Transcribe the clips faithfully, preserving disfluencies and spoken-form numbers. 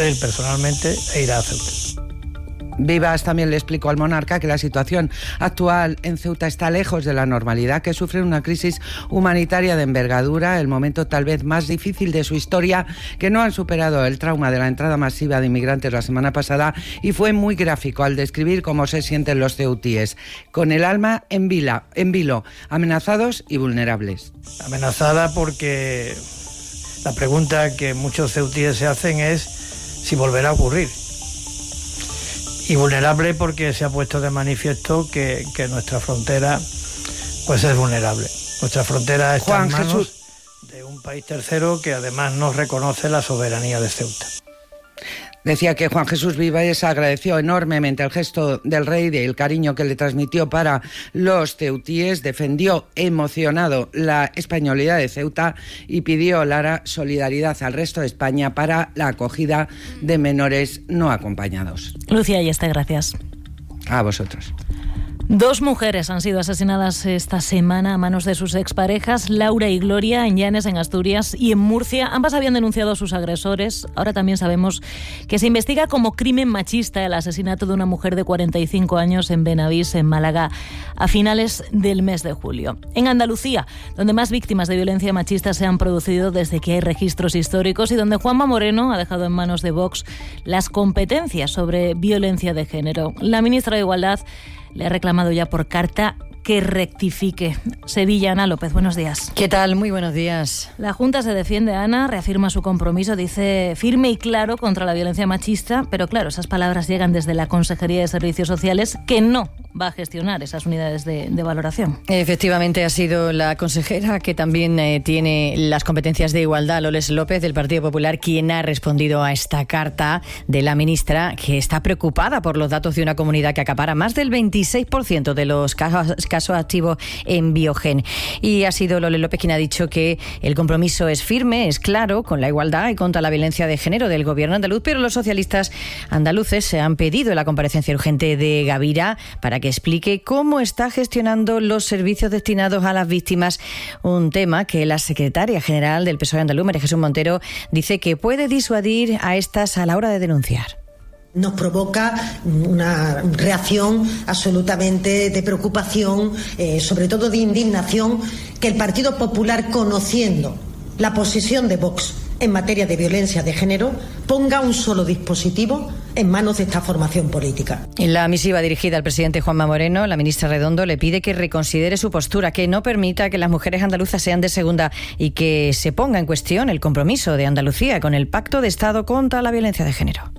conocer personalmente e irá a Ceuta. Vivas también le explicó al monarca que la situación actual en Ceuta está lejos de la normalidad, que sufre una crisis humanitaria de envergadura, el momento tal vez más difícil de su historia, que no han superado el trauma de la entrada masiva de inmigrantes la semana pasada, y fue muy gráfico al describir cómo se sienten los ceutíes, con el alma en, vila, en vilo, amenazados y vulnerables. Amenazada porque la pregunta que muchos ceutíes se hacen es si volverá a ocurrir. Y vulnerable porque se ha puesto de manifiesto que, que nuestra frontera pues es vulnerable. Nuestra frontera está Juan en manos Jesús. de un país tercero que además no reconoce la soberanía de Ceuta. Decía que Juan Jesús Vives agradeció enormemente el gesto del rey y el cariño que le transmitió para los ceutíes, defendió emocionado la españolidad de Ceuta y pidió, Lara, solidaridad al resto de España para la acogida de menores no acompañados. Lucía Ayeste, gracias. A vosotros. Dos mujeres han sido asesinadas esta semana a manos de sus exparejas, Laura y Gloria, en Llanes, en Asturias, y en Murcia. Ambas habían denunciado a sus agresores. Ahora también sabemos que se investiga como crimen machista el asesinato de una mujer de cuarenta y cinco años en Benavís, en Málaga, a finales del mes de julio. En Andalucía, donde más víctimas de violencia machista se han producido desde que hay registros históricos y donde Juanma Moreno ha dejado en manos de Vox las competencias sobre violencia de género. La ministra de Igualdad le ha reclamado ya por carta que rectifique. Sevilla, Ana López, buenos días. ¿Qué tal? Muy buenos días. La Junta se defiende, Ana, reafirma su compromiso, dice firme y claro contra la violencia machista, pero claro, esas palabras llegan desde la Consejería de Servicios Sociales, que no va a gestionar esas unidades de, de valoración. Efectivamente, ha sido la consejera que también eh, tiene las competencias de igualdad, Loles López, del Partido Popular, quien ha respondido a esta carta de la ministra, que está preocupada por los datos de una comunidad que acapara más del veintiséis por ciento de los casos, casos activos en Biogen. Y ha sido Loles López quien ha dicho que el compromiso es firme, es claro, con la igualdad y contra la violencia de género del gobierno andaluz, pero los socialistas andaluces se han pedido la comparecencia urgente de Gavira para que explique cómo está gestionando los servicios destinados a las víctimas, un tema que la secretaria general del P S O E andaluz, María Jesús Montero, dice que puede disuadir a estas a la hora de denunciar. Nos provoca una reacción absolutamente de preocupación, eh, sobre todo de indignación, que el Partido Popular, conociendo la posición de Vox en materia de violencia de género, ponga un solo dispositivo en manos de esta formación política. En la misiva dirigida al presidente Juanma Moreno, la ministra Redondo le pide que reconsidere su postura, que no permita que las mujeres andaluzas sean de segunda y que se ponga en cuestión el compromiso de Andalucía con el Pacto de Estado contra la violencia de género.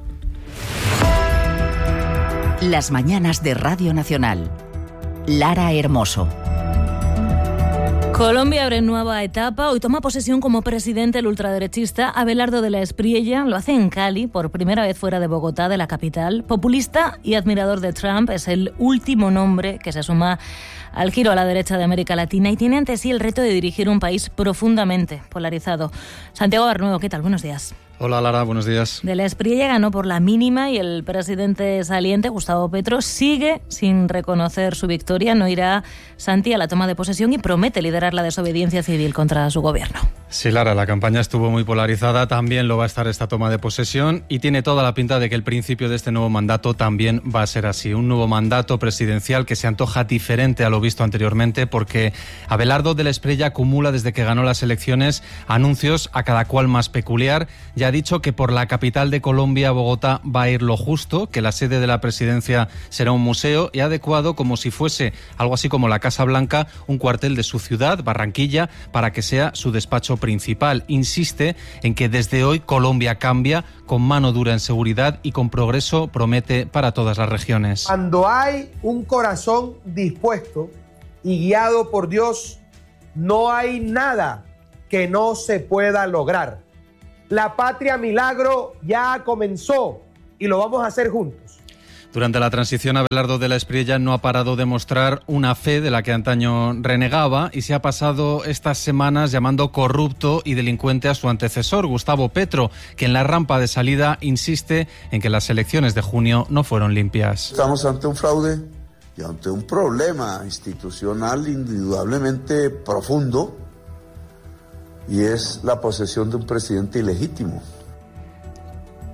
Las mañanas de Radio Nacional. Lara Hermoso. Colombia abre nueva etapa. Hoy toma posesión como presidente el ultraderechista Abelardo de la Espriella. Lo hace en Cali, por primera vez fuera de Bogotá, de la capital. Populista y admirador de Trump, es el último nombre que se suma al giro a la derecha de América Latina y tiene ante sí el reto de dirigir un país profundamente polarizado. Santiago Barnuevo, ¿qué tal? Buenos días. Hola Lara, buenos días. De la Espriella ganó por la mínima y el presidente saliente, Gustavo Petro, sigue sin reconocer su victoria. No irá Santi a la toma de posesión y promete liderar la desobediencia civil contra su gobierno. Sí, Lara, la campaña estuvo muy polarizada, también lo va a estar esta toma de posesión y tiene toda la pinta de que el principio de este nuevo mandato también va a ser así. Un nuevo mandato presidencial que se antoja diferente a lo visto anteriormente porque Abelardo de la Espriella acumula desde que ganó las elecciones anuncios a cada cual más peculiar. Ya ha dicho que por la capital de Colombia, Bogotá, va a ir lo justo, que la sede de la presidencia será un museo y ha adecuado como si fuese algo así como la Casa Blanca, un cuartel de su ciudad, Barranquilla, para que sea su despacho principal. Insiste en que desde hoy Colombia cambia, con mano dura en seguridad y con progreso, promete, para todas las regiones. Cuando hay un corazón dispuesto y guiado por Dios, no hay nada que no se pueda lograr. La patria milagro ya comenzó y lo vamos a hacer juntos. Durante la transición, Abelardo de la Espriella no ha parado de mostrar una fe de la que antaño renegaba y se ha pasado estas semanas llamando corrupto y delincuente a su antecesor, Gustavo Petro, que en la rampa de salida insiste en que las elecciones de junio no fueron limpias. Estamos ante un fraude y ante un problema institucional indudablemente profundo, y es la posesión de un presidente ilegítimo.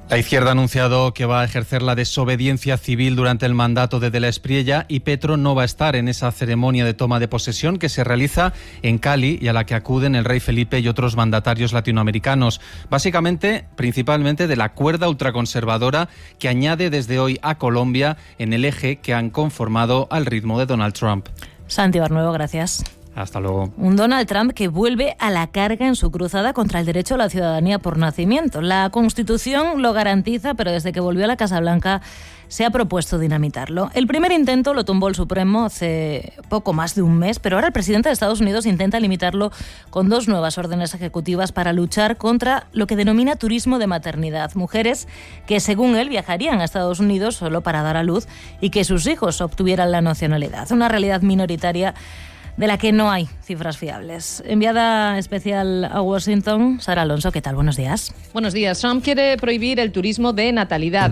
La izquierda ha anunciado que va a ejercer la desobediencia civil durante el mandato de De la Espriella y Petro no va a estar en esa ceremonia de toma de posesión que se realiza en Cali y a la que acuden el rey Felipe y otros mandatarios latinoamericanos. Básicamente, principalmente de la cuerda ultraconservadora que añade desde hoy a Colombia en el eje que han conformado al ritmo de Donald Trump. Santi Barnuevo, gracias. Hasta luego. Un Donald Trump que vuelve a la carga en su cruzada contra el derecho a la ciudadanía por nacimiento. La Constitución lo garantiza, pero desde que volvió a la Casa Blanca se ha propuesto dinamitarlo. El primer intento lo tumbó el Supremo hace poco más de un mes, pero ahora el presidente de Estados Unidos intenta limitarlo con dos nuevas órdenes ejecutivas para luchar contra lo que denomina turismo de maternidad. Mujeres que, según él, viajarían a Estados Unidos solo para dar a luz y que sus hijos obtuvieran la nacionalidad. Una realidad minoritaria de la que no hay cifras fiables. Enviada especial a Washington, Sara Alonso, ¿qué tal? Buenos días. Buenos días. Trump quiere prohibir el turismo de natalidad.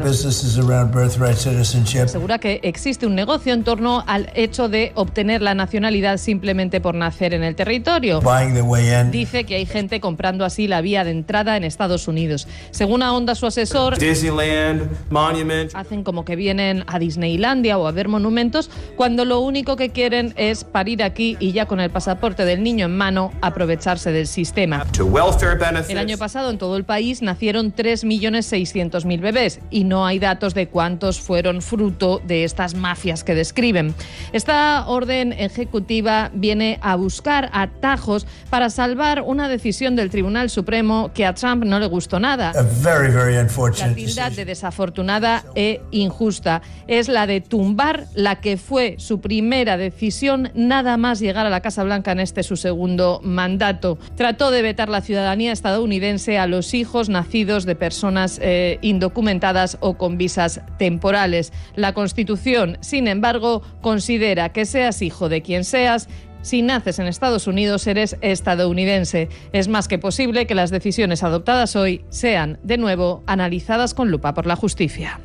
Asegura que existe un negocio en torno al hecho de obtener la nacionalidad simplemente por nacer en el territorio. Dice que hay gente comprando así la vía de entrada en Estados Unidos. Según ahonda su asesor, Disneyland, Monument. Hacen como que vienen a Disneylandia o a ver monumentos cuando lo único que quieren es parir aquí y ya con el pasaporte del niño en mano aprovecharse del sistema. El año pasado en todo el país nacieron tres millones seiscientos mil bebés y no hay datos de cuántos fueron fruto de estas mafias que describen. Esta orden ejecutiva viene a buscar atajos para salvar una decisión del Tribunal Supremo que a Trump no le gustó nada. Very, very la tilda de desafortunada e injusta es la de tumbar la que fue su primera decisión nada más llegar a la Casa Blanca en este su segundo mandato. Trató de vetar la ciudadanía estadounidense a los hijos nacidos de personas eh, indocumentadas o con visas temporales. La Constitución, sin embargo, considera que seas hijo de quien seas, si naces en Estados Unidos, eres estadounidense. Es más que posible que las decisiones adoptadas hoy sean, de nuevo, analizadas con lupa por la justicia.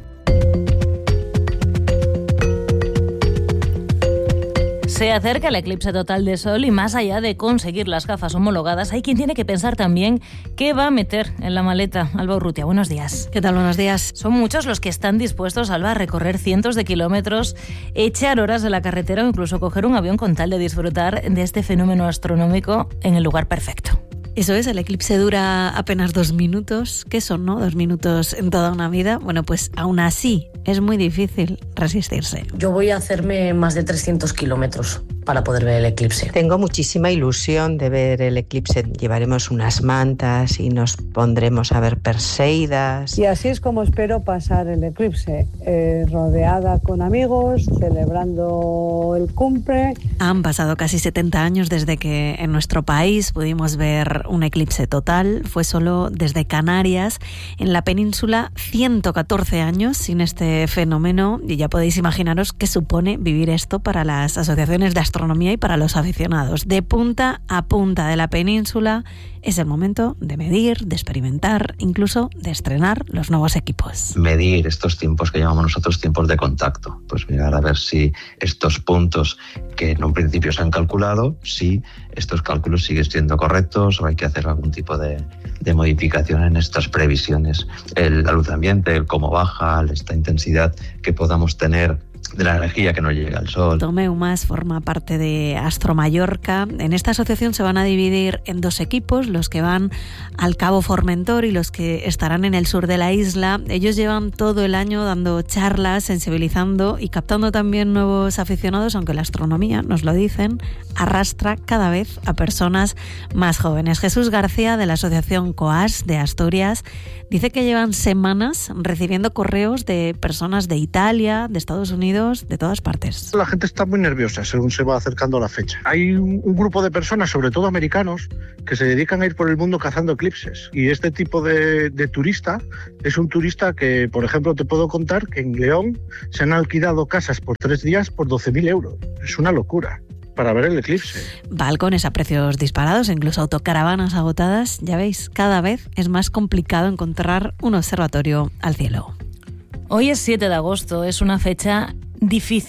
Se acerca el eclipse total de sol y más allá de conseguir las gafas homologadas, hay quien tiene que pensar también qué va a meter en la maleta. Alba Urrutia, buenos días. ¿Qué tal? Buenos días. Son muchos los que están dispuestos, Alba, a recorrer cientos de kilómetros, echar horas de la carretera o incluso coger un avión con tal de disfrutar de este fenómeno astronómico en el lugar perfecto. Eso es, el eclipse dura apenas dos minutos. ¿Qué son, no? Dos minutos en toda una vida. Bueno, pues aún así es muy difícil resistirse. Yo voy a hacerme más de trescientos kilómetros para poder ver el eclipse. Tengo muchísima ilusión de ver el eclipse. Llevaremos unas mantas y nos pondremos a ver Perseidas. Y así es como espero pasar el eclipse, eh, rodeada con amigos, celebrando el cumple. Han pasado casi setenta años desde que en nuestro país pudimos ver un eclipse total. Fue solo desde Canarias, en la península, ciento catorce años sin este fenómeno, y ya podéis imaginaros qué supone vivir esto para las asociaciones de astronomía y para los aficionados. De punta a punta de la península es el momento de medir, de experimentar, incluso de estrenar los nuevos equipos. Medir estos tiempos que llamamos nosotros tiempos de contacto. Pues mirar a ver si estos puntos que en un principio se han calculado, si estos cálculos siguen siendo correctos o hay que hacer algún tipo de, de modificación en estas previsiones. El, la luz ambiente, el cómo baja, esta intensidad que podamos tener de la energía que nos llega al sol. Tomeumas forma parte de Astro Mallorca. En esta asociación se van a dividir en dos equipos, los que van al Cabo Formentor y los que estarán en el sur de la isla. Ellos llevan todo el año dando charlas, sensibilizando y captando también nuevos aficionados, aunque la astronomía, nos lo dicen, arrastra cada vez a personas más jóvenes. Jesús García, de la asociación COAS de Asturias, dice que llevan semanas recibiendo correos de personas de Italia, de Estados Unidos, de todas partes. La gente está muy nerviosa según se va acercando la fecha. Hay un, un grupo de personas, sobre todo americanos, que se dedican a ir por el mundo cazando eclipses. Y este tipo de, de turista es un turista que, por ejemplo, te puedo contar que en León se han alquilado casas por tres días por doce mil euros. Es una locura para ver el eclipse. Balcones a precios disparados, incluso autocaravanas agotadas. Ya veis, cada vez es más complicado encontrar un observatorio al cielo. Hoy es siete de agosto, es una fecha difícil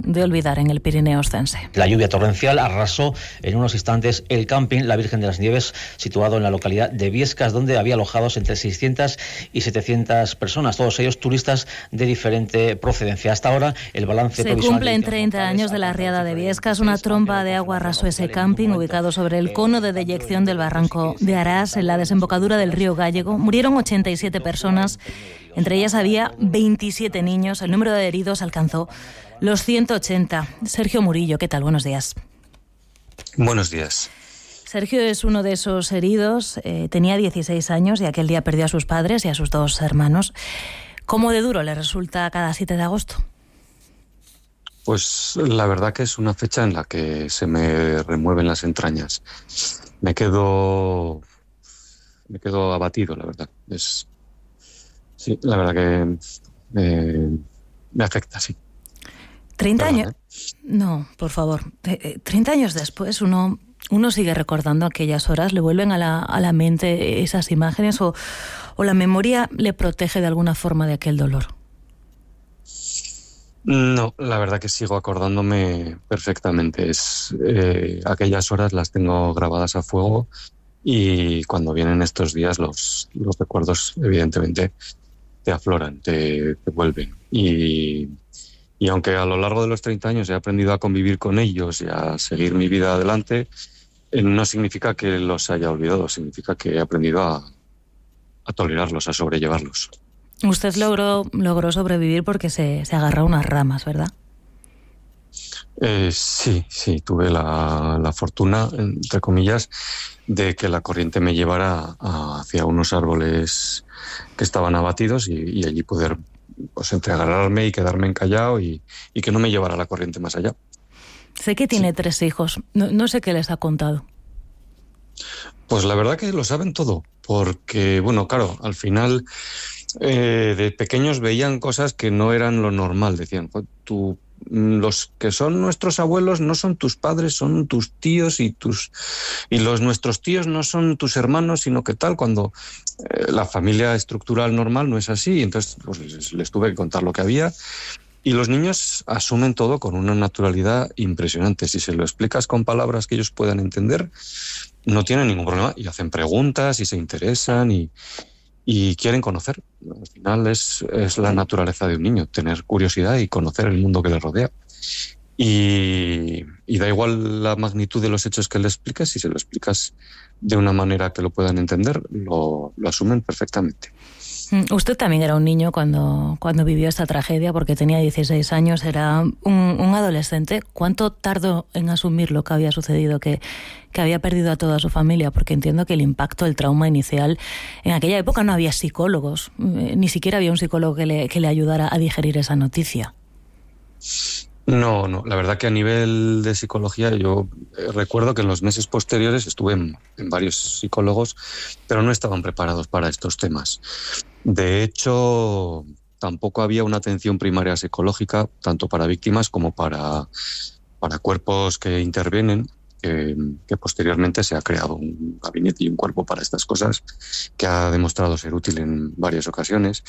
de olvidar en el Pirineo Oscense. La lluvia torrencial arrasó en unos instantes el camping La Virgen de las Nieves, situado en la localidad de Viescas, donde había alojados entre seiscientas y setecientas personas, todos ellos turistas de diferente procedencia. Hasta ahora el balance Se cumplen treinta años de la riada de Viescas. Una tromba de agua arrasó ese camping ubicado sobre el cono de deyección del barranco de Arás, en la desembocadura del río Gállego. Murieron ochenta y siete personas, entre ellas había veintisiete niños. El número de heridos alcanzó los ciento ochenta. Sergio Murillo, ¿qué tal? Buenos días. Buenos días. Sergio es uno de esos heridos. Eh, tenía dieciséis años y aquel día perdió a sus padres y a sus dos hermanos. ¿Cómo de duro le resulta cada siete de agosto? Pues la verdad que es una fecha en la que se me remueven las entrañas. Me quedo, me quedo abatido, la verdad. Es, sí, la verdad que eh, me afecta, sí. ¿treinta años? No, por favor. treinta años después uno, uno sigue recordando aquellas horas, le vuelven a la, a la mente esas imágenes o, o la memoria le protege de alguna forma de aquel dolor. No, la verdad que sigo acordándome perfectamente. Es, eh, aquellas horas las tengo grabadas a fuego y cuando vienen estos días los, los recuerdos evidentemente te afloran, te, te vuelven. Y, y aunque a lo largo de los treinta años he aprendido a convivir con ellos y a seguir mi vida adelante, eh, no significa que los haya olvidado, significa que he aprendido a, a tolerarlos, a sobrellevarlos. Usted logró, logró sobrevivir porque se, se agarró a unas ramas, ¿verdad? Eh, sí, sí, tuve la, la fortuna, entre comillas, de que la corriente me llevara a, hacia unos árboles que estaban abatidos y, y allí poder, pues, entre agarrarme y quedarme encallado y, y que no me llevara la corriente más allá. Sé que tiene sí. tres hijos, no, no sé qué les ha contado. Pues la verdad que lo saben todo, porque, bueno, claro, al final... Eh, de pequeños veían cosas que no eran lo normal. Decían, tú, los que son nuestros abuelos no son tus padres, son tus tíos y tus y los nuestros tíos no son tus hermanos, sino que tal, cuando eh, la familia estructural normal no es así. Entonces pues, les, les tuve que contar lo que había. Y los niños asumen todo con una naturalidad impresionante. Si se lo explicas con palabras que ellos puedan entender, no tienen ningún problema y hacen preguntas y se interesan y Y quieren conocer. Al final es, es la naturaleza de un niño, tener curiosidad y conocer el mundo que le rodea. Y, y da igual la magnitud de los hechos que le expliques, si se lo explicas de una manera que lo puedan entender, lo, lo asumen perfectamente. Usted también era un niño cuando, cuando vivió esta tragedia, porque tenía dieciséis años, era un, un adolescente. ¿Cuánto tardó en asumir lo que había sucedido, que, que había perdido a toda su familia? Porque entiendo que el impacto, el trauma inicial, en aquella época no había psicólogos, ni siquiera había un psicólogo que le, que le ayudara a digerir esa noticia. No, no, la verdad que a nivel de psicología yo recuerdo que en los meses posteriores estuve en, en varios psicólogos, pero no estaban preparados para estos temas. De hecho, tampoco había una atención primaria psicológica, tanto para víctimas como para, para cuerpos que intervienen, que, que posteriormente se ha creado un gabinete y un cuerpo para estas cosas, que ha demostrado ser útil en varias ocasiones.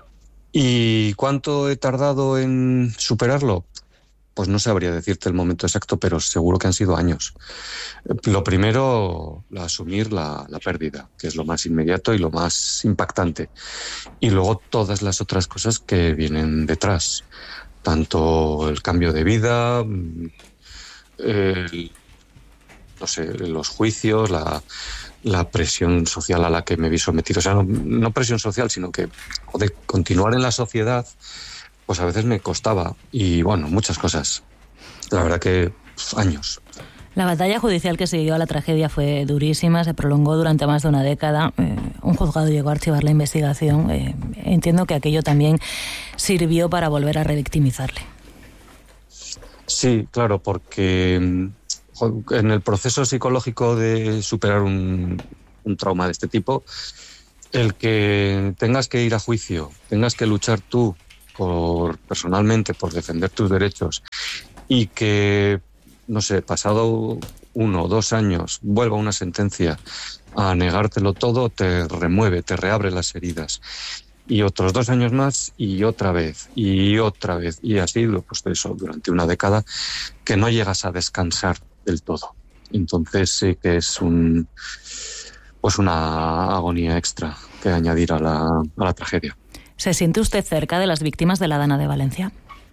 ¿Y cuánto he tardado en superarlo? Pues no sabría decirte el momento exacto, pero seguro que han sido años. Lo primero, asumir la, la pérdida, que es lo más inmediato y lo más impactante. Y luego todas las otras cosas que vienen detrás. Tanto el cambio de vida, el, no sé, los juicios, la, la presión social a la que me vi sometido. O sea, no, no presión social, sino que de continuar en la sociedad, pues a veces me costaba. Y bueno, muchas cosas. La verdad que pues, años. La batalla judicial que siguió a la tragedia fue durísima, se prolongó durante más de una década. Eh, un juzgado llegó a archivar la investigación. Eh, entiendo que aquello también sirvió para volver a revictimizarle. Sí, claro, porque en el proceso psicológico de superar un, un trauma de este tipo, el que tengas que ir a juicio, tengas que luchar tú por personalmente por defender tus derechos y que, no sé, pasado uno o dos años vuelva una sentencia a negártelo todo, te remueve, te reabre las heridas. y otros dos años más y otra vez y otra vez y así pues eso durante una década que no llegas a descansar del todo. Entonces sí que es un pues una agonía extra que añadir a la, a la tragedia. ¿Se siente usted cerca de las víctimas de la Dana de Valencia?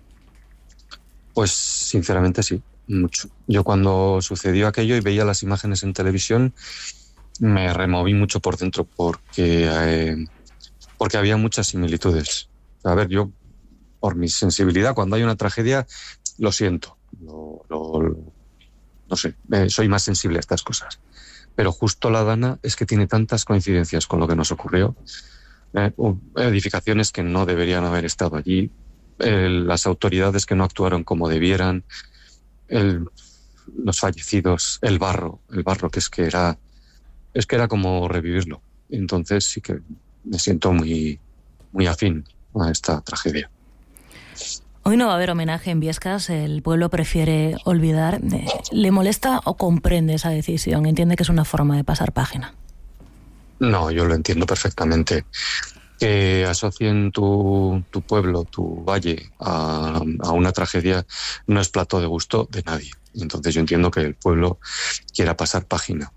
Pues sinceramente sí, mucho. Yo cuando sucedió aquello y veía las imágenes en televisión me removí mucho por dentro porque eh, porque había muchas similitudes. A ver, yo por mi sensibilidad cuando hay una tragedia lo siento, lo, lo, lo, no sé, eh, soy más sensible a estas cosas. Pero justo la Dana es que tiene tantas coincidencias con lo que nos ocurrió. Eh, edificaciones que no deberían haber estado allí, eh, las autoridades que no actuaron como debieran, el, los fallecidos, el barro, el barro que es que era, es que era como revivirlo. Entonces sí que me siento muy, muy afín a esta tragedia. Hoy no va a haber homenaje en Biescas, el pueblo prefiere olvidar. ¿Le molesta o comprende esa decisión? ¿Entiende que es una forma de pasar página? No, yo lo entiendo perfectamente. Que asocien tu, tu pueblo, tu valle, a, a una tragedia no es plato de gusto de nadie. Entonces yo entiendo que el pueblo quiera pasar página.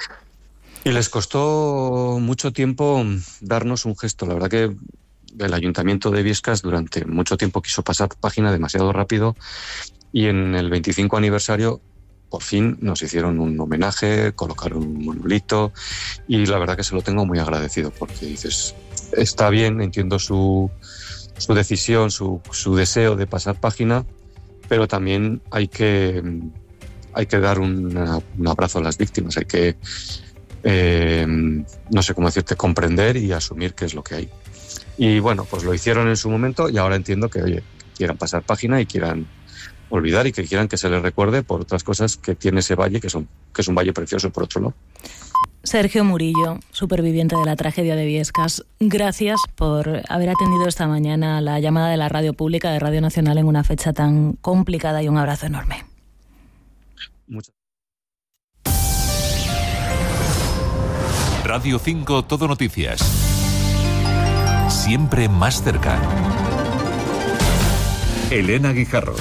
Y les costó mucho tiempo darnos un gesto. La verdad que el Ayuntamiento de Biescas durante mucho tiempo quiso pasar página demasiado rápido y en el veinticinco aniversario por fin nos hicieron un homenaje, colocaron un monolito y la verdad que se lo tengo muy agradecido porque dices, está bien, entiendo su, su decisión, su, su deseo de pasar página, pero también hay que, hay que dar una, un abrazo a las víctimas, hay que, eh, no sé cómo decirte, comprender y asumir qué es lo que hay. Y bueno, pues lo hicieron en su momento y ahora entiendo que, oye, quieran pasar página y quieran olvidar y que quieran que se les recuerde por otras cosas que tiene ese valle, que, son, que es un valle precioso por otro lado. Sergio Murillo, superviviente de la tragedia de Biescas, gracias por haber atendido esta mañana la llamada de la radio pública de Radio Nacional en una fecha tan complicada y un abrazo enorme. Muchas Radio cinco Todo Noticias. Siempre más cerca. Elena Guijarro.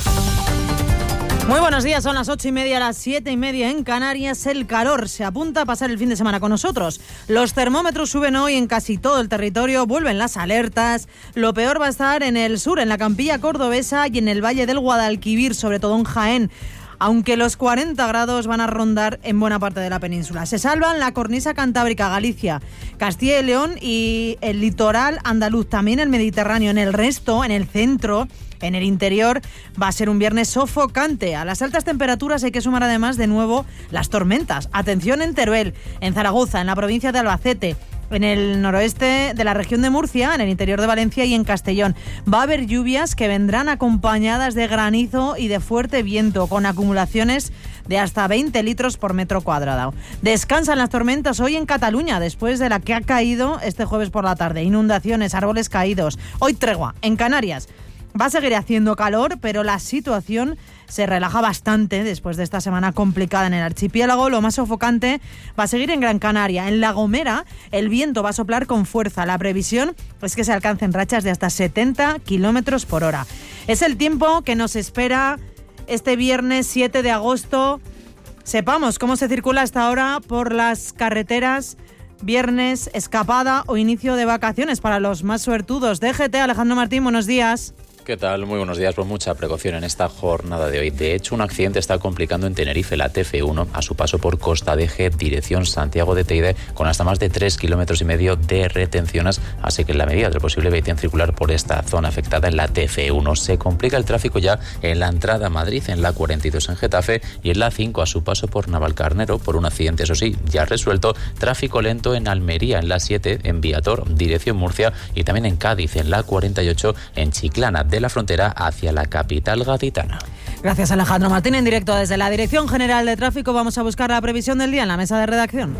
Muy buenos días, son las ocho y media, las siete y media en Canarias. El calor se apunta a pasar el fin de semana con nosotros. Los termómetros suben hoy en casi todo el territorio, vuelven las alertas. Lo peor va a estar en el sur, en la Campilla cordobesa y en el Valle del Guadalquivir, sobre todo en Jaén. Aunque los cuarenta grados van a rondar en buena parte de la península. Se salvan la cornisa cantábrica, Galicia, Castilla y León y el litoral andaluz, también el Mediterráneo. En el resto, en el centro, en el interior, va a ser un viernes sofocante. A las altas temperaturas hay que sumar además de nuevo las tormentas. Atención en Teruel, en Zaragoza, en la provincia de Albacete, en el noroeste de la región de Murcia, en el interior de Valencia y en Castellón. Va a haber lluvias que vendrán acompañadas de granizo y de fuerte viento, con acumulaciones de hasta veinte litros por metro cuadrado. Descansan las tormentas hoy en Cataluña, después de la que ha caído este jueves por la tarde. Inundaciones, árboles caídos. Hoy tregua en Canarias. Va a seguir haciendo calor, pero la situación se relaja bastante después de esta semana complicada en el archipiélago. Lo más sofocante va a seguir en Gran Canaria. En La Gomera el viento va a soplar con fuerza. La previsión es que se alcancen rachas de hasta setenta kilómetros por hora. Es el tiempo que nos espera este viernes siete de agosto. Sepamos cómo se circula hasta ahora por las carreteras. Viernes, escapada o inicio de vacaciones para los más suertudos. D G T, Alejandro Martín, buenos días. ¿Qué tal? Muy buenos días. Pues mucha precaución en esta jornada de hoy. De hecho, un accidente está complicando en Tenerife la T F uno a su paso por Costa de G, dirección Santiago de Teide, con hasta más de tres kilómetros y medio de retenciones. Así que en la medida del posible eviten circular por esta zona afectada en la T F uno. Se complica el tráfico ya en la entrada a Madrid, en la cuarenta y dos en Getafe y en la cinco a su paso por Navalcarnero por un accidente, eso sí, ya resuelto. Tráfico lento en Almería, en la siete, en Viator, dirección Murcia y también en Cádiz, en la cuarenta y ocho, en Chiclana, de la frontera hacia la capital gaditana. Gracias, Alejandro Martín. En directo desde la Dirección General de Tráfico vamos a buscar la previsión del día en la mesa de redacción.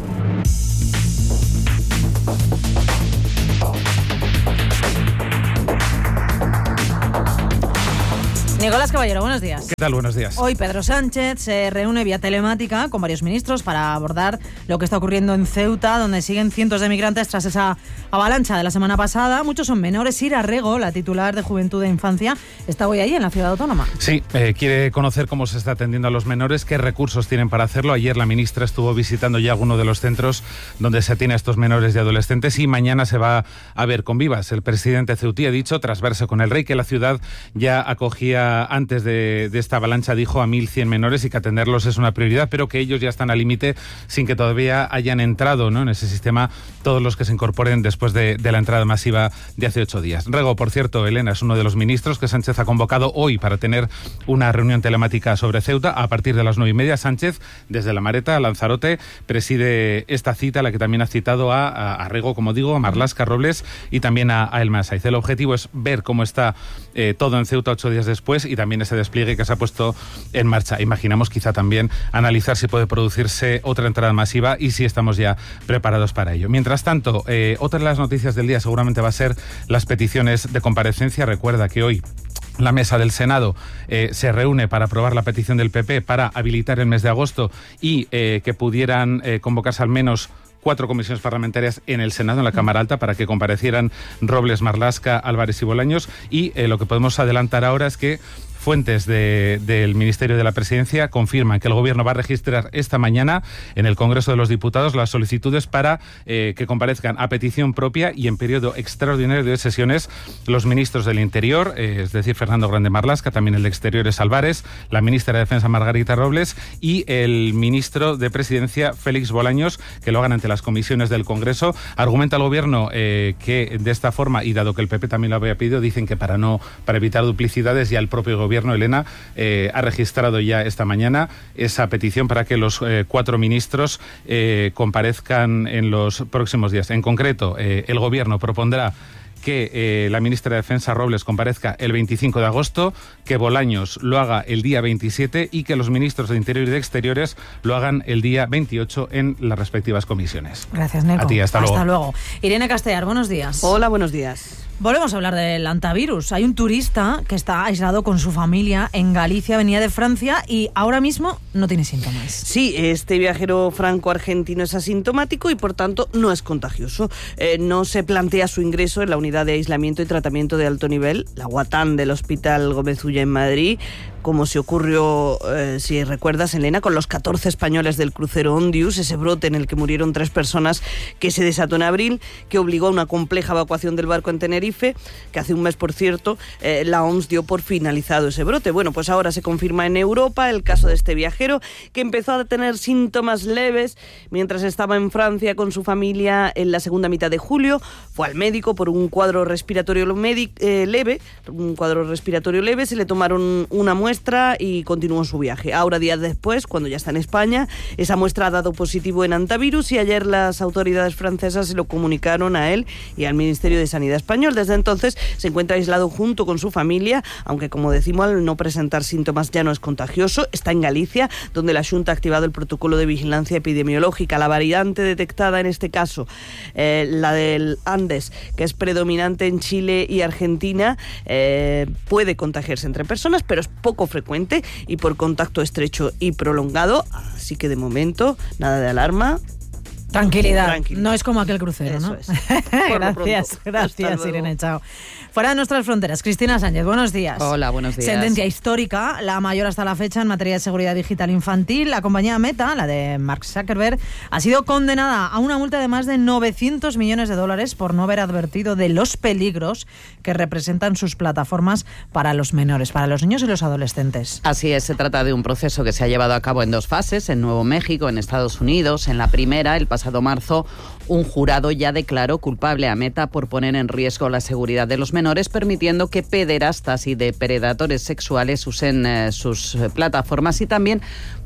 Nicolás Caballero, buenos días. ¿Qué tal? Buenos días. Hoy Pedro Sánchez se reúne vía telemática con varios ministros para abordar lo que está ocurriendo en Ceuta, donde siguen cientos de migrantes tras esa avalancha de la semana pasada. Muchos son menores. Ira Rego, la titular de Juventud e Infancia, está hoy ahí en la ciudad autónoma. Sí, eh, quiere conocer cómo se está atendiendo a los menores, qué recursos tienen para hacerlo. Ayer la ministra estuvo visitando ya alguno de los centros donde se atiene a estos menores y adolescentes, y mañana se va a ver con vivas. El presidente ceutí ha dicho, tras verse con el rey, que la ciudad ya acogía antes de, de esta avalancha, dijo, a mil cien menores y que atenderlos es una prioridad, pero que ellos ya están al límite sin que todavía hayan entrado, ¿no?, en ese sistema todos los que se incorporen después de, de la entrada masiva de hace ocho días. Rego, por cierto, Elena, es uno de los ministros que Sánchez ha convocado hoy para tener una reunión telemática sobre Ceuta a partir de las nueve y media. Sánchez, desde La Mareta, a Lanzarote, preside esta cita, a la que también ha citado a, a, a Rego, como digo, a Marlaska, Robles y también a, a Elma Saiz. El objetivo es ver cómo está eh, todo en Ceuta ocho días después y también ese despliegue que se ha puesto en marcha. Imaginamos quizá también analizar si puede producirse otra entrada masiva y si estamos ya preparados para ello. Mientras tanto, eh, otra de las noticias del día seguramente va a ser las peticiones de comparecencia. Recuerda que hoy la mesa del Senado eh, se reúne para aprobar la petición del P P para habilitar el mes de agosto y eh, que pudieran eh, convocarse al menos cuatro comisiones parlamentarias en el Senado, en la Cámara Alta, para que comparecieran Robles, Marlaska, Álvarez y Bolaños. Y eh, lo que podemos adelantar ahora es que fuentes de, del Ministerio de la Presidencia confirman que el Gobierno va a registrar esta mañana en el Congreso de los Diputados las solicitudes para eh, que comparezcan a petición propia y en periodo extraordinario de sesiones los ministros del Interior, eh, es decir, Fernando Grande Marlaska, también el de Exteriores Álvarez, la ministra de Defensa Margarita Robles y el ministro de Presidencia Félix Bolaños, que lo hagan ante las comisiones del Congreso. Argumenta el Gobierno eh, que de esta forma, y dado que el P P también lo había pedido, dicen que para no para evitar duplicidades, ya el propio Gobierno Gobierno, Elena, eh, ha registrado ya esta mañana esa petición para que los eh, cuatro ministros eh, comparezcan en los próximos días. En concreto, eh, el Gobierno propondrá que eh, la ministra de Defensa Robles comparezca el veinticinco de agosto, que Bolaños lo haga el día veintisiete y que los ministros de Interior y de Exteriores lo hagan el día veintiocho en las respectivas comisiones. Gracias, Neco. A ti, hasta, hasta luego. luego. Irene Castellar, buenos días. Hola, buenos días. Volvemos a hablar del antivirus. Hay un turista que está aislado con su familia en Galicia, venía de Francia y ahora mismo no tiene síntomas. Sí, este viajero franco-argentino es asintomático y por tanto no es contagioso. Eh, no se plantea su ingreso en la unidad de aislamiento y tratamiento de alto nivel, la UATAN del Hospital Gómez Ulla en Madrid, como se ocurrió, eh, si recuerdas, Elena, con los catorce españoles del crucero Ondius, ese brote en el que murieron tres personas que se desató en abril, que obligó a una compleja evacuación del barco en Tenerife, que hace un mes, por cierto, eh, la O M S dio por finalizado ese brote. Bueno, pues ahora se confirma en Europa el caso de este viajero, que empezó a tener síntomas leves mientras estaba en Francia con su familia en la segunda mitad de julio. Fue al médico por un cuadro respiratorio eh, leve, un cuadro respiratorio leve, se le tomaron una muestra y continuó su viaje. Ahora, días después, cuando ya está en España, esa muestra ha dado positivo en antivirus y ayer las autoridades francesas se lo comunicaron a él y al Ministerio de Sanidad español. Desde entonces se encuentra aislado junto con su familia, aunque, como decimos, al no presentar síntomas ya no es contagioso. Está en Galicia, donde la Xunta ha activado el protocolo de vigilancia epidemiológica. La variante detectada en este caso, eh, la del Andes, que es predominante en Chile y Argentina, eh, puede contagiarse entre personas, pero es poco frecuente y por contacto estrecho y prolongado, así que de momento nada de alarma. Tranquilidad. Tranquilidad. No es como aquel crucero, Eso ¿no? Es. Gracias, gracias, Irene, chao. Fuera de nuestras fronteras, Cristina Sánchez, buenos días. Hola, buenos días. Sentencia histórica, la mayor hasta la fecha en materia de seguridad digital infantil. La compañía Meta, la de Mark Zuckerberg, ha sido condenada a una multa de más de novecientos millones de dólares por no haber advertido de los peligros que representan sus plataformas para los menores, para los niños y los adolescentes. Así es, se trata de un proceso que se ha llevado a cabo en dos fases, en Nuevo México, en Estados Unidos. En la primera, el pasado marzo, un jurado ya declaró culpable a Meta por poner en riesgo la seguridad de los menores, permitiendo que pederastas y depredadores sexuales usen eh, sus plataformas, y también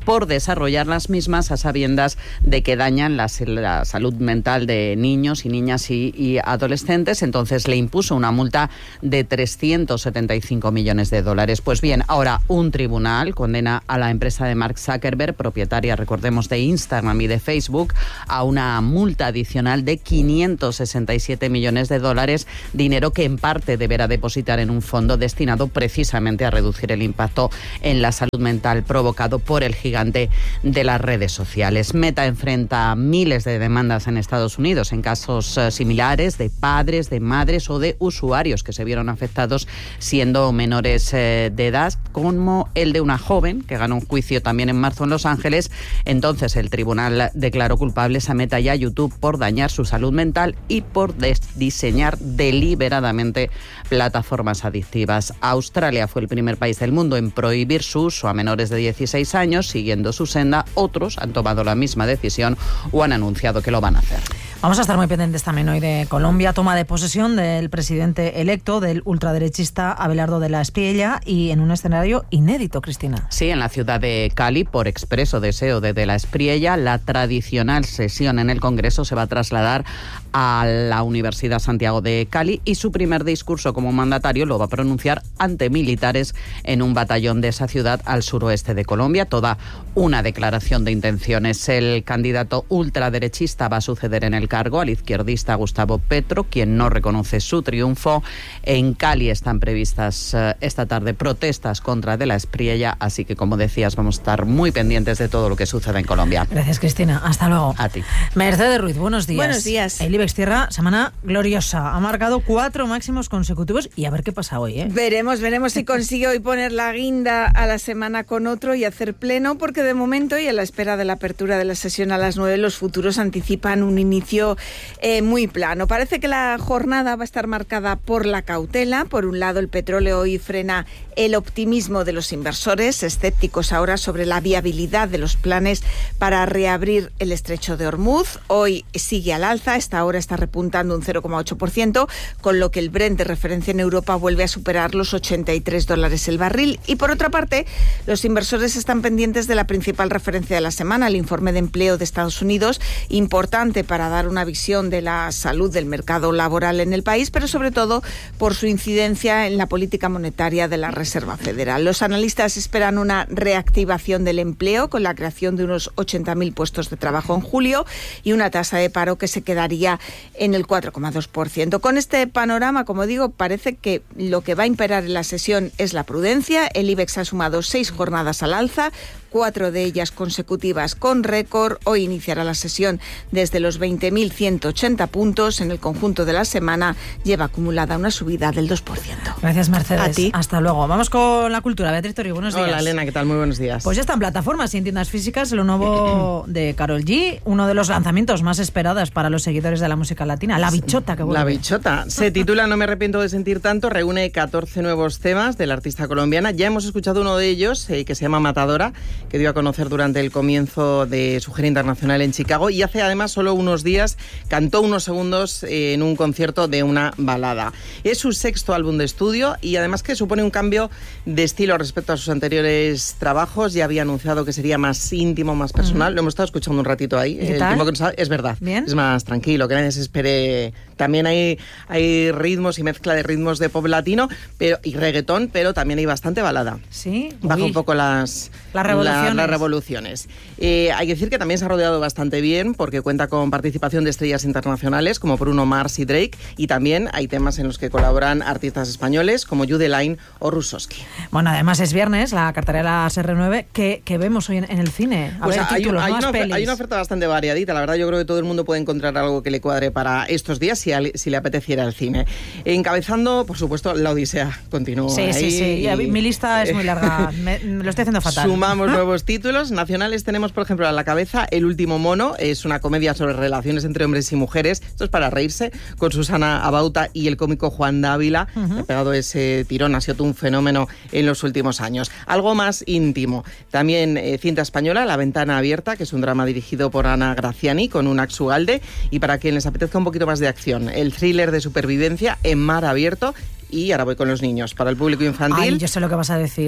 por desarrollar las mismas a sabiendas de que dañan la, la salud mental de niños y niñas y, y adolescentes. Entonces le impuso una multa de trescientos setenta y cinco millones de dólares. Pues bien, ahora un tribunal condena a la empresa de Mark Zuckerberg, propietaria, recordemos, de Instagram y de Facebook, a una multa adicional de quinientos sesenta y siete millones de dólares, dinero que en parte deberá depositar en un fondo destinado precisamente a reducir el impacto en la salud mental provocado por el gigante de las redes sociales. Meta enfrenta miles de demandas en Estados Unidos en casos eh, similares de padres, de madres o de usuarios que se vieron afectados siendo menores eh, de edad, como el de una joven que ganó un juicio también en marzo en Los Ángeles. Entonces el tribunal declaró culpables a Meta y a YouTube por dañar su salud mental y por diseñar deliberadamente plataformas adictivas. Australia fue el primer país del mundo en prohibir su uso a menores de dieciséis años. Siguiendo su senda, otros han tomado la misma decisión o han anunciado que lo van a hacer. Vamos a estar muy pendientes también hoy de Colombia. Toma de posesión del presidente electo, del ultraderechista Abelardo de la Espriella, y en un escenario inédito, Cristina. Sí, en la ciudad de Cali, por expreso deseo de de la Espriella, la tradicional sesión en el Congreso se va a trasladar a la Universidad Santiago de Cali y su primer discurso como mandatario lo va a pronunciar ante militares en un batallón de esa ciudad al suroeste de Colombia. Toda una declaración de intenciones. El candidato ultraderechista va a suceder en el cargo al izquierdista Gustavo Petro, quien no reconoce su triunfo. En Cali están previstas eh, esta tarde protestas contra de la Espriella, así que, como decías, vamos a estar muy pendientes de todo lo que sucede en Colombia. Gracias, Cristina. Hasta luego. A ti. Mercedes Ruiz, buenos días. Buenos días. El IBEX cierra semana gloriosa. Ha marcado cuatro máximos consecutivos y a ver qué pasa hoy, ¿eh? Veremos, veremos si consigue hoy poner la guinda a la semana con otro y hacer pleno, porque de momento y a la espera de la apertura de la sesión a las nueve, los futuros anticipan un inicio eh, muy plano. Parece que la jornada va a estar marcada por la cautela. Por un lado, el petróleo hoy frena el optimismo de los inversores, escépticos ahora sobre la viabilidad de los planes para reabrir el estrecho de Hormuz. Hoy sigue al alza, esta hora está repuntando un cero coma ocho por ciento, con lo que el Brent de referencia en Europa vuelve a superar los ochenta y tres dólares el barril. Y por otra parte, los inversores están pendientes de la principal referencia de la semana, el informe de empleo de Estados Unidos, importante para dar una visión de la salud del mercado laboral en el país, pero sobre todo por su incidencia en la política monetaria de la Reserva Federal. Los analistas esperan una reactivación del empleo con la creación de unos ochenta mil puestos de trabajo en julio y una tasa de paro que se quedaría en el cuatro coma dos por ciento. Con este panorama, como digo, parece que lo que va a imperar en la sesión es la prudencia. El IBEX ha sumado seis jornadas al alza, cuatro de ellas consecutivas con récord. Hoy iniciará la sesión desde los veinte mil ciento ochenta puntos. En el conjunto de la semana lleva acumulada una subida del dos por ciento. Gracias, Mercedes. A ti. Hasta luego. Vamos con la cultura. Beatriz Torri, buenos días. Hola, Elena, ¿qué tal? Muy buenos días. Pues ya está en plataformas y en tiendas físicas lo nuevo de Karol G, uno de los lanzamientos más esperados para los seguidores de la música latina, La Bichota, que vuelve. La Bichota. Se titula No me arrepiento de sentir tanto, reúne catorce nuevos temas de la artista colombiana. Ya hemos escuchado uno de ellos, eh, que se llama Matadora, que dio a conocer durante el comienzo de su gira internacional en Chicago, y hace además solo unos días cantó unos segundos eh, en un concierto de una balada. Es su sexto álbum de estudio y además que supone un cambio de estilo respecto a sus anteriores trabajos. Ya había anunciado que sería más íntimo, más personal. Uh-huh. Lo hemos estado escuchando un ratito ahí. ¿Qué el tal? tiempo que nos ha... Es verdad. ¿Bien? Es más tranquilo, que nadie se espere. También hay, hay ritmos y mezcla de ritmos de pop latino pero, y reggaetón, pero también hay bastante balada. Sí. Baja Uy. un poco las, las revoluciones. La, las revoluciones. Eh, hay que decir que también se ha rodeado bastante bien porque cuenta con participación de estrellas internacionales como Bruno Mars y Drake, y también hay temas en los que colaboran artistas españoles como Jude Line o Rusoski. Bueno, además es viernes, la cartelera de las R nueve, que, que vemos hoy en, en el cine. A pues ver, hay, títulos, hay, más una, pelis. hay una oferta bastante variadita. La verdad, yo creo que todo el mundo puede encontrar algo que le cuadre para estos días si, si le apeteciera el cine. Encabezando, por supuesto, La Odisea continúa. Sí, ahí, sí, sí. Y, mi lista es muy larga. Me, me lo estoy haciendo fatal. Sumamos nuevos títulos. Nacionales tenemos, por ejemplo, a la cabeza El último mono. Es una comedia sobre relaciones entre hombres y mujeres. Esto es para reírse, con Susana Abauta y el cómico Juan Dávila. Uh-huh. Ha pegado ese tirón, ha sido todo un fenómeno en los últimos años. Algo más íntimo. También eh, cinta española, La ventana abierta, que es un drama dirigido por Ana Graciani con un Unax Ugalde. Y para quien les apetezca un poquito más de acción, el thriller de supervivencia En mar abierto. Y ahora voy con los niños. Para el público infantil... Ay, yo sé lo que vas a decir.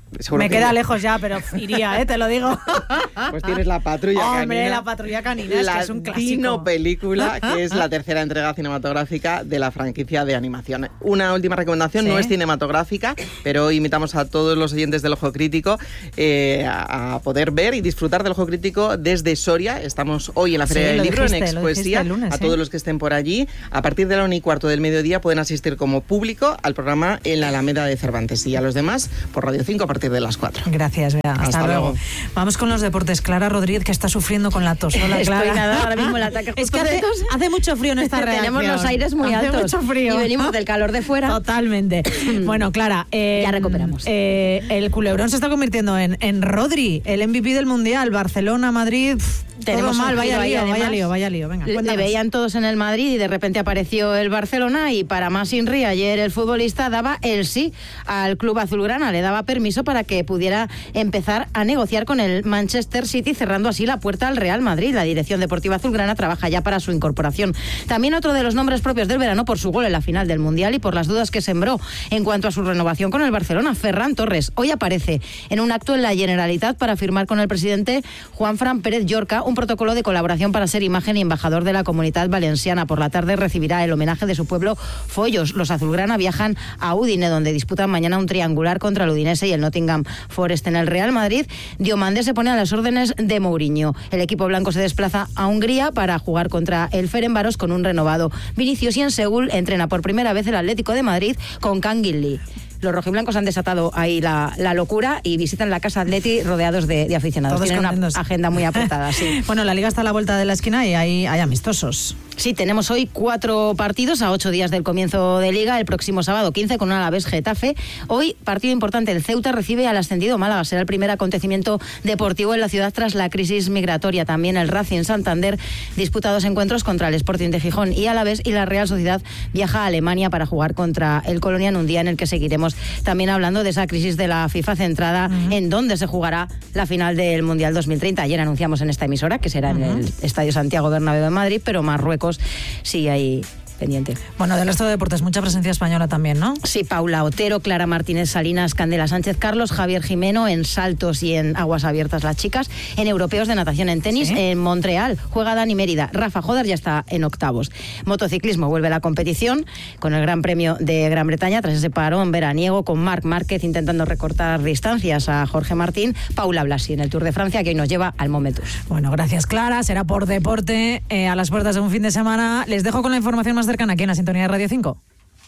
Seguro Me que queda no. lejos ya, pero iría, ¿eh? Te lo digo. Pues tienes la patrulla canina. Hombre, la patrulla canina, es la que es un clásico. Dino película, que es la tercera entrega cinematográfica de la franquicia de animación. Una última recomendación, ¿Sí? no es cinematográfica, pero hoy invitamos a todos los oyentes del Ojo Crítico eh, a, a poder ver y disfrutar del Ojo Crítico desde Soria. Estamos hoy en la Feria Sí, del lo Libro, dijiste, en lo dijiste Expoesía. el lunes, a ¿eh? todos los que estén por allí. A partir de la una y cuarto del mediodía pueden asistir como público al programa en la Alameda de Cervantes, y a los demás por Radio cinco a partir de las cuatro. Gracias, Bea. Hasta, Hasta luego. luego. Vamos con los deportes. Clara Rodríguez, que está sufriendo con la tos. Hola, Estoy Clara. nada, ahora mismo el ataque Es que justo hace, de- hace mucho frío en esta reacción. Tenemos los aires muy Hace altos. mucho frío. Y venimos del calor de fuera. Totalmente. Bueno, Clara. Eh, Ya recuperamos. eh, el culebrón se está convirtiendo en, en Rodri, el M V P del Mundial. Barcelona, Madrid. pff, Tenemos todo mal. un Vaya giro ahí, lío, vaya además. lío, vaya lío. Venga, Le- Le cuéntanos. veían todos en el Madrid y de repente apareció el Barcelona, y para más Inri, ayer el futbolista daba el sí al club azulgrana, le daba permiso para que pudiera empezar a negociar con el Manchester City, cerrando así la puerta al Real Madrid. La dirección deportiva azulgrana trabaja ya para su incorporación. También otro de los nombres propios del verano por su gol en la final del Mundial y por las dudas que sembró en cuanto a su renovación con el Barcelona, Ferran Torres. Hoy aparece en un acto en la Generalitat para firmar con el presidente Juanfran Pérez Llorca un protocolo de colaboración para ser imagen y embajador de la Comunitat Valenciana. Por la tarde recibirá el homenaje de su pueblo Follos. Los azulgrana viajan a Udine, donde disputan mañana un triangular contra el Udinese y el Nottingham Forest. En el Real Madrid, Diomandé se pone a las órdenes de Mourinho. El equipo blanco se desplaza a Hungría para jugar contra el Ferencváros con un renovado Vinicius, y en Seúl entrena por primera vez el Atlético de Madrid con Kangin Lee. Los rojiblancos han desatado ahí la, la locura y visitan la Casa Atleti rodeados de, de aficionados. Todos Tienen contentos. una agenda muy apretada, sí. Bueno, la liga está a la vuelta de la esquina y hay, hay amistosos. Sí, tenemos hoy cuatro partidos a ocho días del comienzo de Liga. El próximo sábado quince con un Alavés Getafe. Hoy, partido importante, el Ceuta recibe al ascendido Málaga. Será el primer acontecimiento deportivo en la ciudad tras la crisis migratoria. También el Racing Santander disputa dos encuentros contra el Sporting de Gijón y Alavés, y la Real Sociedad viaja a Alemania para jugar contra el Colonia en un día en el que seguiremos también hablando de esa crisis de la FIFA centrada uh-huh. en dónde se jugará la final del Mundial dos mil treinta. Ayer anunciamos en esta emisora que será uh-huh. en el Estadio Santiago Bernabéu en Madrid, pero Marruecos sí hay pendiente. Bueno, del resto de deportes, mucha presencia española también, ¿no? Sí, Paula Otero, Clara Martínez Salinas, Candela Sánchez Carlos, Javier Jimeno en saltos y en aguas abiertas las chicas, en europeos de natación, en tenis, ¿sí? En Montreal, juega Dani Mérida, Rafa Jodar ya está en octavos. Motociclismo, vuelve la competición con el Gran Premio de Gran Bretaña tras ese parón veraniego, con Marc Márquez intentando recortar distancias a Jorge Martín, Paula Blasi en el Tour de Francia, que hoy nos lleva al Momentus. Bueno, gracias Clara, será por deporte eh, a las puertas de un fin de semana. Les dejo con la información más cercana aquí en la sintonía de Radio cinco.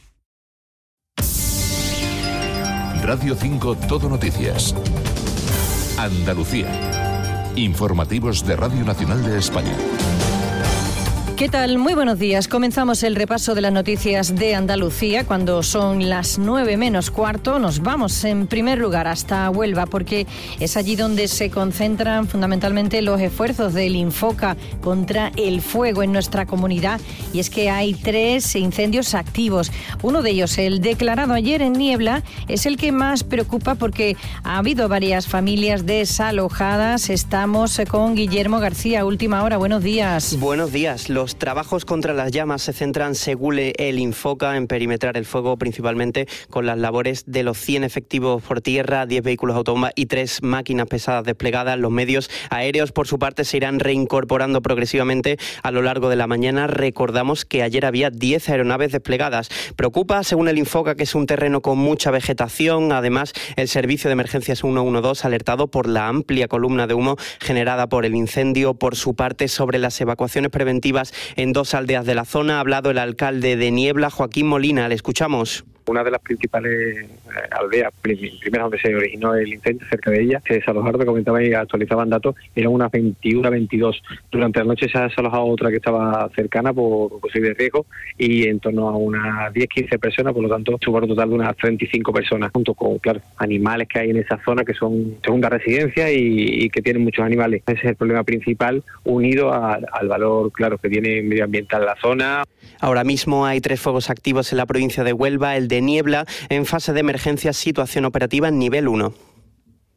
Radio cinco Todo Noticias. Andalucía. Informativos de Radio Nacional de España. ¿Qué tal? Muy buenos días. Comenzamos el repaso de las noticias de Andalucía. Cuando son las nueve menos cuarto, nos vamos en primer lugar hasta Huelva, porque es allí donde se concentran fundamentalmente los esfuerzos del Infoca contra el fuego en nuestra comunidad. Y es que hay tres incendios activos. Uno de ellos, el declarado ayer en Niebla, es el que más preocupa porque ha habido varias familias desalojadas. Estamos con Guillermo García, última hora. Buenos días. Buenos días. Los Los trabajos contra las llamas se centran, según el Infoca, en perimetrar el fuego, principalmente con las labores de los cien efectivos por tierra, diez vehículos autobomba y tres máquinas pesadas desplegadas. Los medios aéreos, por su parte, se irán reincorporando progresivamente a lo largo de la mañana. Recordamos que ayer había diez aeronaves desplegadas. Preocupa, según el Infoca, que es un terreno con mucha vegetación. Además, el servicio de emergencias ciento doce, alertado por la amplia columna de humo generada por el incendio. Por su parte, sobre las evacuaciones preventivas en dos aldeas de la zona ha hablado el alcalde de Niebla, Joaquín Molina. Le escuchamos. Una de las principales aldeas, primeras donde se originó el incendio, cerca de ella, se desalojaron, comentaba y actualizaban datos, eran unas veintiuna, veintidós. Durante la noche se ha desalojado otra que estaba cercana por posible riesgo y en torno a unas diez, quince personas, por lo tanto, supongo un total de unas treinta y cinco personas, junto con, claro, animales que hay en esa zona que son segunda residencia y, y que tienen muchos animales. Ese es el problema principal, unido a, al valor, claro, que tiene medioambiental la zona. Ahora mismo hay tres fuegos activos en la provincia de Huelva, el de Niebla en fase de emergencia, situación operativa en nivel uno.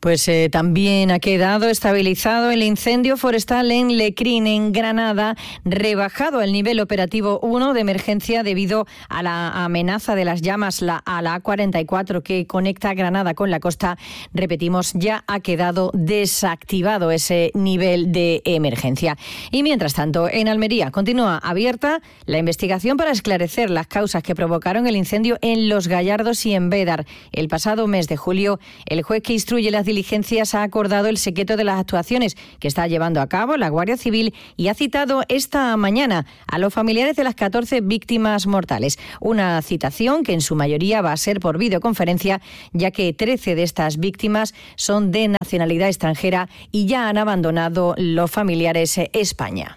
Pues eh, también ha quedado estabilizado el incendio forestal en Lecrín, en Granada, rebajado al nivel operativo uno de emergencia debido a la amenaza de las llamas la, a la A cuarenta y cuatro que conecta Granada con la costa. Repetimos, ya ha quedado desactivado ese nivel de emergencia. Y mientras tanto, en Almería continúa abierta la investigación para esclarecer las causas que provocaron el incendio en Los Gallardos y en Bédar. El pasado mes de julio, el juez que instruye las diligencias ha acordado el secreto de las actuaciones que está llevando a cabo la Guardia Civil y ha citado esta mañana a los familiares de las catorce víctimas mortales. Una citación que en su mayoría va a ser por videoconferencia, ya que trece de estas víctimas son de nacionalidad extranjera y ya han abandonado los familiares España.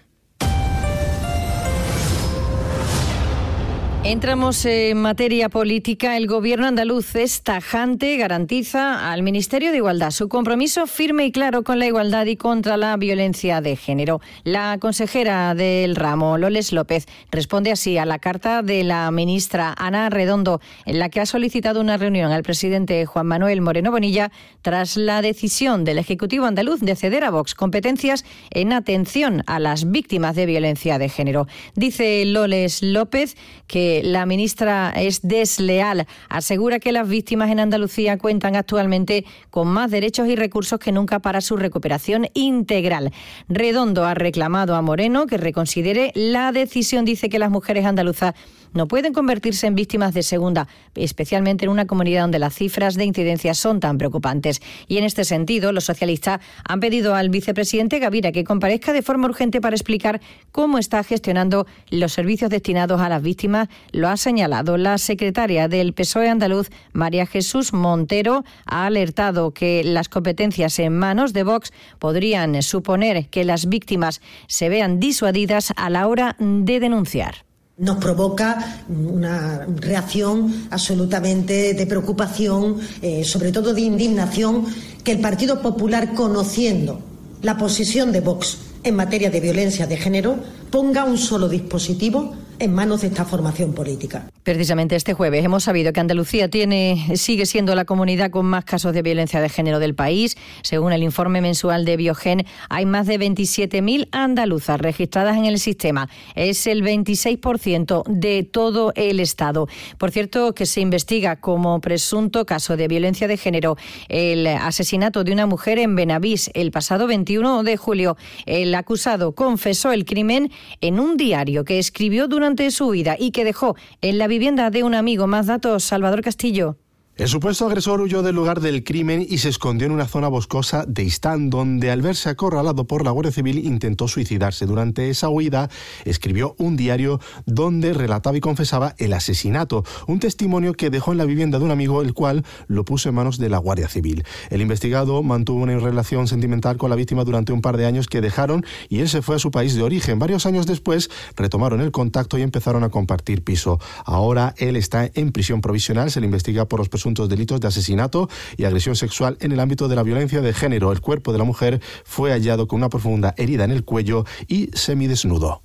Entramos en materia política. El gobierno andaluz es tajante, garantiza al Ministerio de Igualdad su compromiso firme y claro con la igualdad y contra la violencia de género. La consejera del ramo, Loles López, responde así a la carta de la ministra Ana Redondo, en la que ha solicitado una reunión al presidente Juan Manuel Moreno Bonilla tras la decisión del Ejecutivo andaluz de ceder a Vox competencias en atención a las víctimas de violencia de género. Dice Loles López que la ministra es desleal. Asegura que las víctimas en Andalucía cuentan actualmente con más derechos y recursos que nunca para su recuperación integral. Redondo ha reclamado a Moreno que reconsidere la decisión. Dice que las mujeres andaluzas no pueden convertirse en víctimas de segunda, especialmente en una comunidad donde las cifras de incidencia son tan preocupantes. Y en este sentido, los socialistas han pedido al vicepresidente Gavira que comparezca de forma urgente para explicar cómo está gestionando los servicios destinados a las víctimas. Lo ha señalado la secretaria del P S O E andaluz, María Jesús Montero, ha alertado que las competencias en manos de Vox podrían suponer que las víctimas se vean disuadidas a la hora de denunciar. Nos provoca una reacción absolutamente de preocupación, eh, sobre todo de indignación, que el Partido Popular, conociendo la posición de Vox en materia de violencia de género, ponga un solo dispositivo en manos de esta formación política. Precisamente este jueves hemos sabido que Andalucía tiene, sigue siendo la comunidad con más casos de violencia de género del país. Según el informe mensual de Biogen, hay más de veintisiete mil andaluzas registradas en el sistema. Es el veintiséis por ciento de todo el Estado. Por cierto, que se investiga como presunto caso de violencia de género el asesinato de una mujer en Benavís el pasado veintiuno de julio. El acusado confesó el crimen en un diario que escribió durante su huida y que dejó en la vivienda de un amigo. Más datos, Salvador Castillo. El supuesto agresor huyó del lugar del crimen y se escondió en una zona boscosa de Istán, donde al verse acorralado por la Guardia Civil intentó suicidarse. Durante esa huida escribió un diario donde relataba y confesaba el asesinato, un testimonio que dejó en la vivienda de un amigo, el cual lo puso en manos de la Guardia Civil. El investigado mantuvo una relación sentimental con la víctima durante un par de años que dejaron y él se fue a su país de origen. Varios años después retomaron el contacto y empezaron a compartir piso. Ahora él está en prisión provisional, se le investiga por los presuntos delitos de asesinato y agresión sexual en el ámbito de la violencia de género. El cuerpo de la mujer fue hallado con una profunda herida en el cuello y semidesnudo.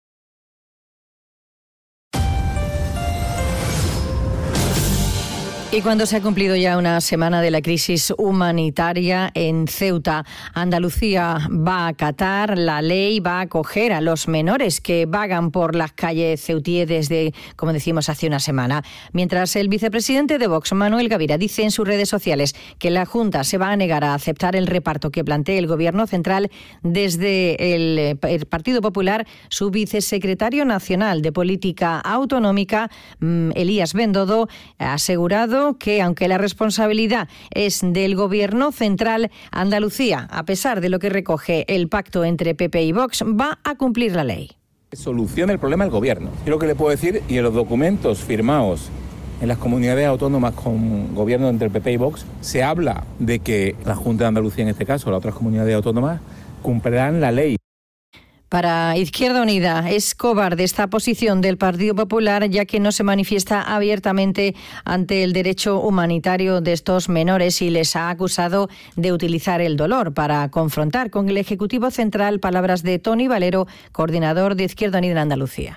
Y cuando se ha cumplido ya una semana de la crisis humanitaria en Ceuta, Andalucía va a acatar la ley, va a acoger a los menores que vagan por las calles ceutíes desde, como decimos, hace una semana. Mientras el vicepresidente de Vox, Manuel Gavira, dice en sus redes sociales que la Junta se va a negar a aceptar el reparto que plantee el Gobierno central, desde el, el Partido Popular, su vicesecretario nacional de Política Autonómica, Elías Bendodo, ha asegurado que, aunque la responsabilidad es del Gobierno central, Andalucía, a pesar de lo que recoge el pacto entre P P y Vox, va a cumplir la ley. Soluciona el problema el Gobierno. Yo lo que le puedo decir, y en los documentos firmados en las comunidades autónomas con gobierno entre P P y Vox, se habla de que la Junta de Andalucía, en este caso, las otras comunidades autónomas, cumplirán la ley. Para Izquierda Unida es cobarde esta posición del Partido Popular, ya que no se manifiesta abiertamente ante el derecho humanitario de estos menores y les ha acusado de utilizar el dolor para confrontar con el Ejecutivo Central. Palabras de Tony Valero, coordinador de Izquierda Unida en Andalucía.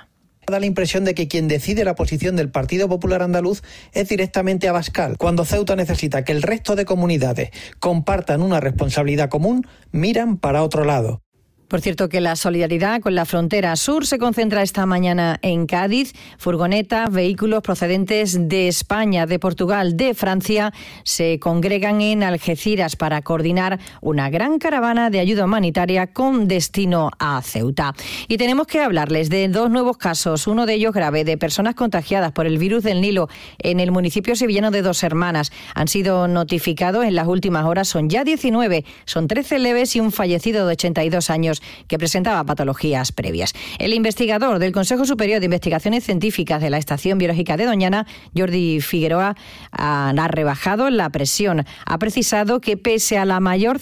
Da la impresión de que quien decide la posición del Partido Popular Andaluz es directamente Abascal. Cuando Ceuta necesita que el resto de comunidades compartan una responsabilidad común, miran para otro lado. Por cierto, que la solidaridad con la frontera sur se concentra esta mañana en Cádiz. Furgonetas, vehículos procedentes de España, de Portugal, de Francia se congregan en Algeciras para coordinar una gran caravana de ayuda humanitaria con destino a Ceuta. Y tenemos que hablarles de dos nuevos casos, uno de ellos grave, de personas contagiadas por el virus del Nilo en el municipio sevillano de Dos Hermanas. Han sido notificados en las últimas horas, son ya diecinueve, son trece leves y un fallecido de ochenta y dos años que presentaba patologías previas. El investigador del Consejo Superior de Investigaciones Científicas de la Estación Biológica de Doñana, Jordi Figueroa, ha rebajado la presión. Ha precisado que pese a la mayor